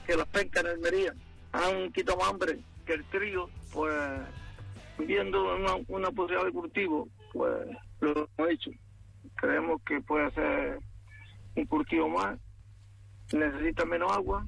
que las pencas en Almería han quitado más hambre que el trigo, pues viendo una posibilidad de cultivo, pues lo hemos hecho. Creemos que puede ser un cultivo más, necesita menos agua